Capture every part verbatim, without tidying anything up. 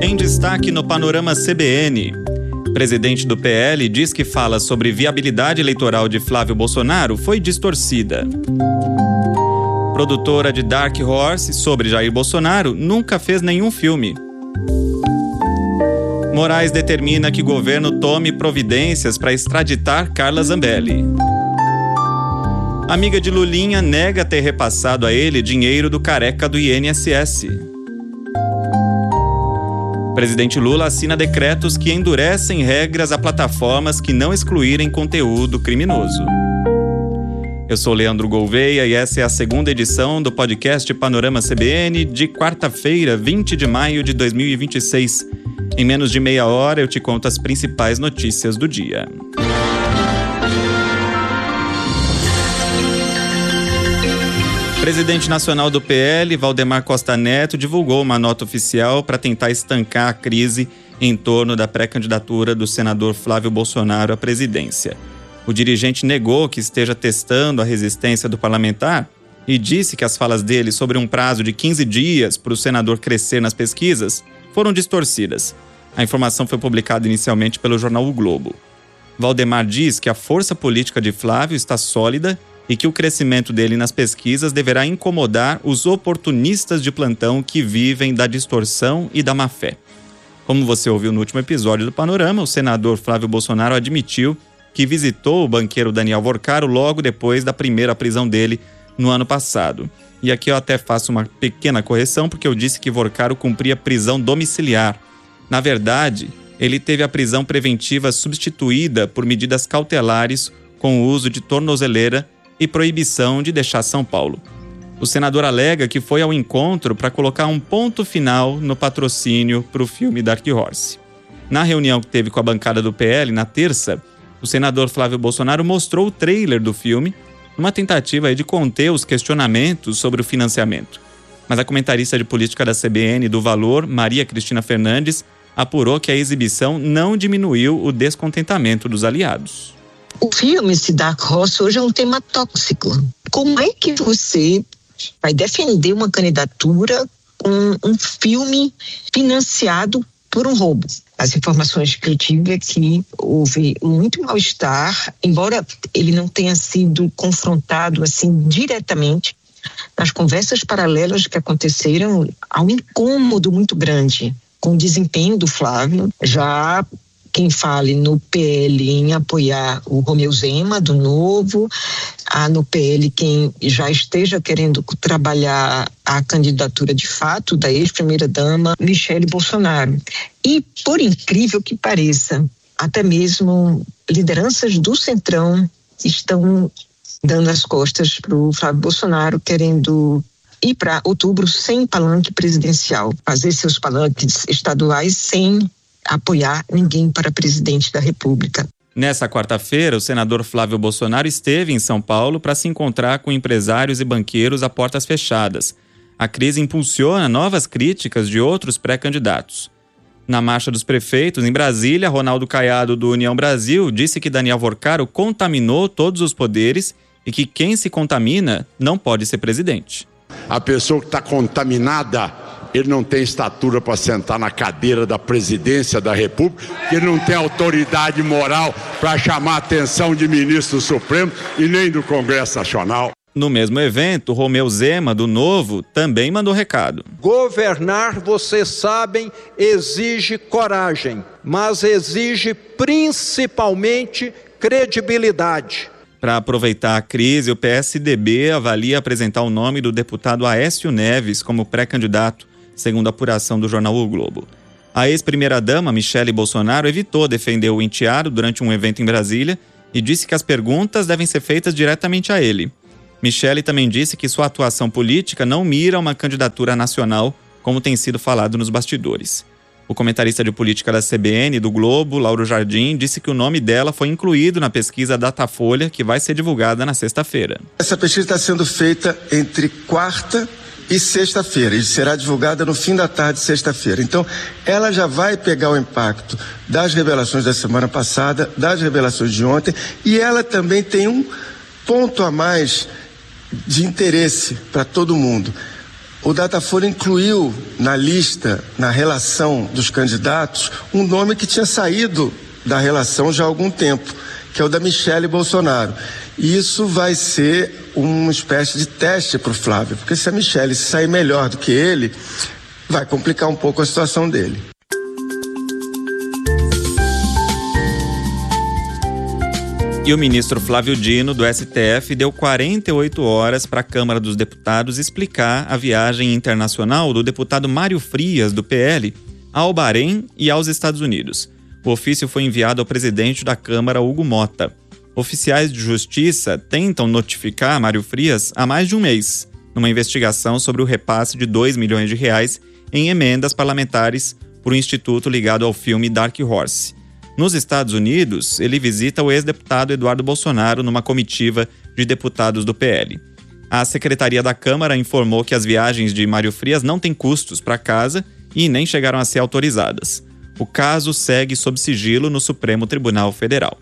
Em destaque no Panorama C B N, presidente do P L diz que fala sobre viabilidade eleitoral de Flávio Bolsonaro foi distorcida. Produtora de Dark Horse sobre Jair Bolsonaro nunca fez nenhum filme. Moraes determina que governo tome providências para extraditar Carla Zambelli. Amiga de Lulinha nega ter repassado a ele dinheiro do careca do I N S S. Presidente Lula assina decretos que endurecem regras a plataformas que não excluírem conteúdo criminoso. Eu sou Leandro Gouveia e essa é a segunda edição do podcast Panorama C B N de quarta-feira, vinte de maio de dois mil e vinte e seis. Em menos de meia hora eu te conto as principais notícias do dia. Presidente nacional do P L, Valdemar Costa Neto, divulgou uma nota oficial para tentar estancar a crise em torno da pré-candidatura do senador Flávio Bolsonaro à presidência. O dirigente negou que esteja testando a resistência do parlamentar e disse que as falas dele sobre um prazo de quinze dias para o senador crescer nas pesquisas foram distorcidas. A informação foi publicada inicialmente pelo jornal O Globo. Valdemar diz que a força política de Flávio está sólida e que o crescimento dele nas pesquisas deverá incomodar os oportunistas de plantão que vivem da distorção e da má-fé. Como você ouviu no último episódio do Panorama, o senador Flávio Bolsonaro admitiu que visitou o banqueiro Daniel Vorcaro logo depois da primeira prisão dele no ano passado. E aqui eu até faço uma pequena correção, porque eu disse que Vorcaro cumpria prisão domiciliar. Na verdade, ele teve a prisão preventiva substituída por medidas cautelares com o uso de tornozeleira e proibição de deixar São Paulo. O senador alega que foi ao encontro para colocar um ponto final no patrocínio para o filme Dark Horse. Na reunião que teve com a bancada do P L na terça, o senador Flávio Bolsonaro mostrou o trailer do filme, numa tentativa de conter os questionamentos sobre o financiamento. Mas a comentarista de política da C B N do Valor, Maria Cristina Fernandes, apurou que a exibição não diminuiu o descontentamento dos aliados. O filme, esse Dark Horse, hoje é um tema tóxico. Como é que você vai defender uma candidatura com um filme financiado por um roubo? As informações que eu tive é que houve muito mal-estar, embora ele não tenha sido confrontado assim diretamente, nas conversas paralelas que aconteceram, há um incômodo muito grande com o desempenho do Flávio. Já quem fale no P L em apoiar o Romeu Zema, do Novo, há no P L quem já esteja querendo trabalhar a candidatura de fato da ex-primeira-dama Michele Bolsonaro. E, por incrível que pareça, até mesmo lideranças do Centrão estão dando as costas para o Flávio Bolsonaro, querendo ir para outubro sem palanque presidencial, fazer seus palanques estaduais sem apoiar ninguém para presidente da República. Nessa quarta-feira, o senador Flávio Bolsonaro esteve em São Paulo para se encontrar com empresários e banqueiros a portas fechadas. A crise impulsiona novas críticas de outros pré-candidatos. Na Marcha dos Prefeitos, em Brasília, Ronaldo Caiado, do União Brasil, disse que Daniel Vorcaro contaminou todos os poderes e que quem se contamina não pode ser presidente. A pessoa que está contaminada, ele não tem estatura para sentar na cadeira da presidência da República, ele não tem autoridade moral para chamar a atenção de ministro supremo e nem do Congresso Nacional. No mesmo evento, Romeu Zema, do Novo, também mandou recado. Governar, vocês sabem, exige coragem, mas exige principalmente credibilidade. Para aproveitar a crise, o P S D B avalia apresentar o nome do deputado Aécio Neves como pré-candidato, segundo a apuração do jornal O Globo. A ex-primeira-dama, Michele Bolsonaro, evitou defender o enteado durante um evento em Brasília e disse que as perguntas devem ser feitas diretamente a ele. Michele também disse que sua atuação política não mira uma candidatura nacional, como tem sido falado nos bastidores. O comentarista de política da C B N do Globo, Lauro Jardim, disse que o nome dela foi incluído na pesquisa Datafolha, que vai ser divulgada na sexta-feira. Essa pesquisa está sendo feita entre quarta e sexta-feira, e será divulgada no fim da tarde de sexta-feira. Então, ela já vai pegar o impacto das revelações da semana passada, das revelações de ontem, e ela também tem um ponto a mais de interesse para todo mundo. o Datafolha incluiu na lista, na relação dos candidatos, um nome que tinha saído da relação já há algum tempo, que é o da Michele Bolsonaro. E isso vai ser uma espécie de teste para o Flávio, porque se a Michele sair melhor do que ele, vai complicar um pouco a situação dele. E o ministro Flávio Dino, do S T F, deu quarenta e oito horas para a Câmara dos Deputados explicar a viagem internacional do deputado Mário Frias, do P L, ao Bahrein e aos Estados Unidos. O ofício foi enviado ao presidente da Câmara, Hugo Mota. Oficiais de justiça tentam notificar Mário Frias há mais de um mês, numa investigação sobre o repasse de dois milhões de reais em emendas parlamentares por um instituto ligado ao filme Dark Horse. Nos Estados Unidos, ele visita o ex-deputado Eduardo Bolsonaro numa comitiva de deputados do P L. A Secretaria da Câmara informou que as viagens de Mário Frias não têm custos para casa e nem chegaram a ser autorizadas. O caso segue sob sigilo no Supremo Tribunal Federal.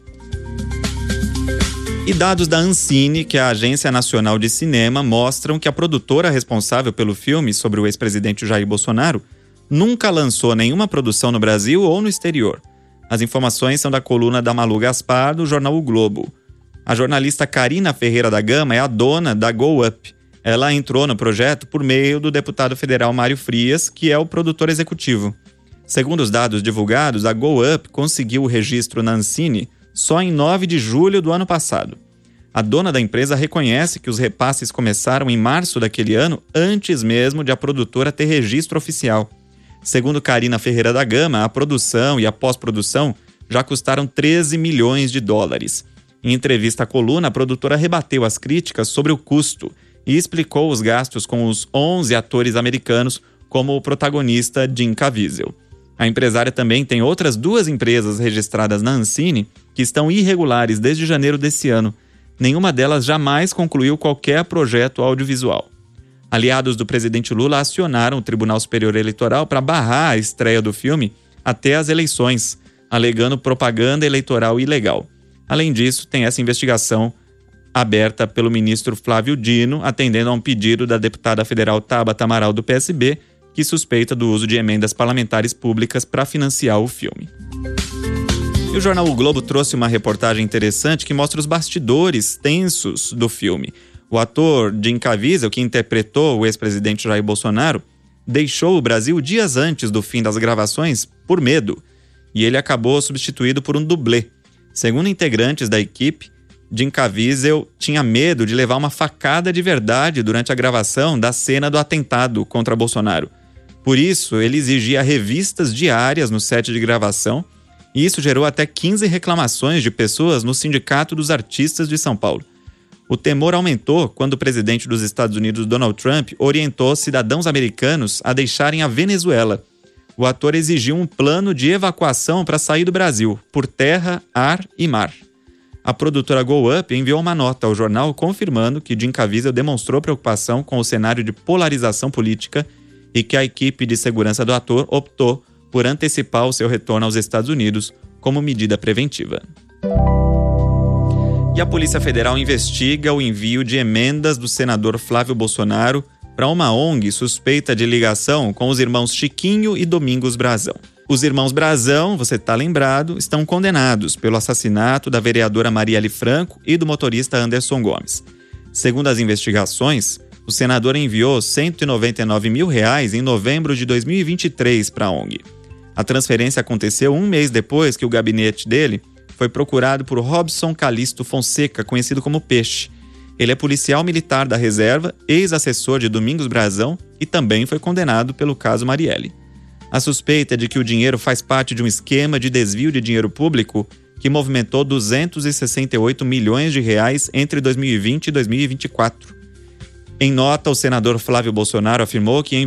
E dados da Ancine, que é a Agência Nacional de Cinema, mostram que a produtora responsável pelo filme sobre o ex-presidente Jair Bolsonaro nunca lançou nenhuma produção no Brasil ou no exterior. As informações são da coluna da Malu Gaspar, do jornal O Globo. A jornalista Karina Ferreira da Gama é a dona da Go Up. Ela entrou no projeto por meio do deputado federal Mário Frias, que é o produtor executivo. Segundo os dados divulgados, a Go Up conseguiu o registro na Ancine só em nove de julho do ano passado. A dona da empresa reconhece que os repasses começaram em março daquele ano, antes mesmo de a produtora ter registro oficial. Segundo Karina Ferreira da Gama, a produção e a pós-produção já custaram treze milhões de dólares. Em entrevista à coluna, a produtora rebateu as críticas sobre o custo e explicou os gastos com os onze atores americanos como o protagonista Jim Caviezel. A empresária também tem outras duas empresas registradas na Ancine que estão irregulares desde janeiro desse ano. Nenhuma delas jamais concluiu qualquer projeto audiovisual. Aliados do presidente Lula acionaram o Tribunal Superior Eleitoral para barrar a estreia do filme até as eleições, alegando propaganda eleitoral ilegal. Além disso, tem essa investigação aberta pelo ministro Flávio Dino, atendendo a um pedido da deputada federal Tabata Amaral, do P S B, que suspeita do uso de emendas parlamentares públicas para financiar o filme. E o jornal O Globo trouxe uma reportagem interessante que mostra os bastidores tensos do filme. O ator Jim Caviezel, que interpretou o ex-presidente Jair Bolsonaro, deixou o Brasil dias antes do fim das gravações por medo, e ele acabou substituído por um dublê. Segundo integrantes da equipe, Jim Caviezel tinha medo de levar uma facada de verdade durante a gravação da cena do atentado contra Bolsonaro. Por isso, ele exigia revistas diárias no set de gravação, e isso gerou até quinze reclamações de pessoas no Sindicato dos Artistas de São Paulo. O temor aumentou quando o presidente dos Estados Unidos, Donald Trump, orientou cidadãos americanos a deixarem a Venezuela. O ator exigiu um plano de evacuação para sair do Brasil, por terra, ar e mar. A produtora Go Up enviou uma nota ao jornal confirmando que Jim Caviezel demonstrou preocupação com o cenário de polarização política e que a equipe de segurança do ator optou por antecipar o seu retorno aos Estados Unidos como medida preventiva. E a Polícia Federal investiga o envio de emendas do senador Flávio Bolsonaro para uma O N G suspeita de ligação com os irmãos Chiquinho e Domingos Brazão. Os irmãos Brazão, você está lembrado, estão condenados pelo assassinato da vereadora Marielle Franco e do motorista Anderson Gomes. Segundo as investigações, o senador enviou cento e noventa e nove mil reais em novembro de dois mil e vinte e três para a O N G. A transferência aconteceu um mês depois que o gabinete dele foi procurado por Robson Calixto Fonseca, conhecido como Peixe. Ele é policial militar da reserva, ex-assessor de Domingos Brazão e também foi condenado pelo caso Marielle. A suspeita é de que o dinheiro faz parte de um esquema de desvio de dinheiro público que movimentou duzentos e sessenta e oito milhões de reais entre dois mil e vinte e dois mil e vinte e quatro. Em nota, o senador Flávio Bolsonaro afirmou que